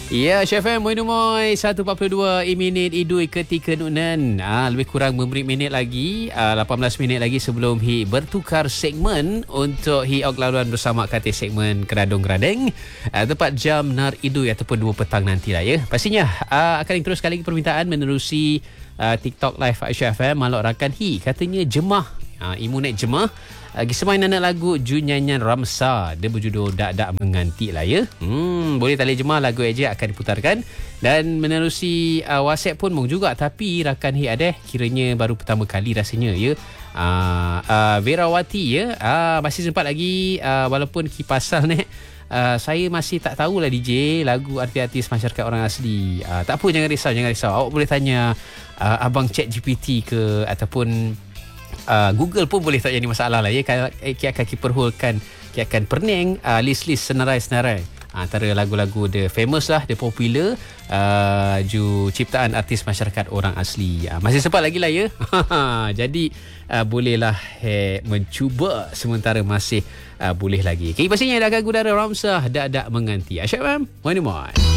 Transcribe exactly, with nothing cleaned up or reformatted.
Ya, Chef M, Moin Moin, satu empat puluh dua minit idui ketika nunan. Ah, lebih kurang memberi minit lagi, ah, lapan belas minit lagi sebelum Hi bertukar segmen untuk Hi awak laluan bersama kata segmen Keradung Keradeng. Ah, tepat jam nar idui ataupun dua petang nanti lah ya. Pastinya ah, akan teruskan lagi permintaan menerusi ah, TikTok Live Chef M. Malok rakan Hi katanya jemah, ah, imu naik jemah. Lagi semain anak lagu Ju Nyanyian Ramsa. Dia berjudul Dak Dak Menganti lah ya. Hmm, boleh tali jemaah lagu aja akan diputarkan. Dan menerusi uh, WhatsApp pun mau juga. Tapi rakan Hi ada kiranya baru pertama kali rasanya ya. Uh, uh, Verawati ya. Uh, masih sempat lagi uh, walaupun kipasal ni. Uh, saya masih tak tahulah D J lagu artis-artis masyarakat orang asli. Uh, tak apa, jangan risau, jangan risau. Awak boleh tanya uh, abang Chat G P T ke ataupun Uh, Google pun boleh, tak jadi masalah lah ya. Kita akan kiperhulkan, kita akan pening uh, list-list senarai-senarai antara lagu-lagu dia famous lah, dia popular, uh, ju ciptaan artis masyarakat orang asli. Uh, masih sempat lagi lah ya. Jadi uh, bolehlah eh, mencuba sementara masih uh, boleh lagi. Okay, pastinya dah akan gudara Ramsa Dak Dak Menganti. Asyik mam, Moin Moin.